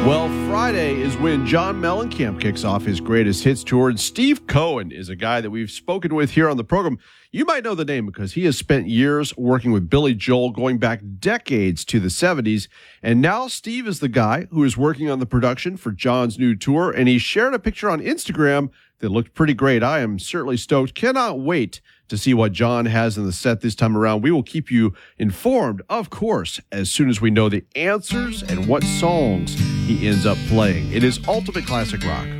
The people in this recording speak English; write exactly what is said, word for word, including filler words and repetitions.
Well, Friday is when John Mellencamp kicks off his greatest hits tour, and Steve Cohen is a guy that we've spoken with here on the program. You might know the name because he has spent years working with Billy Joel, going back decades to the seventies, and now Steve is the guy who is working on the production for John's new tour, and he shared a picture on Instagram that looked pretty great. I am certainly stoked. Cannot wait to see what John has in the set this time around. We will keep you informed, of course, as soon as we know the answers and what songs he ends up playing. It is Ultimate Classic Rock.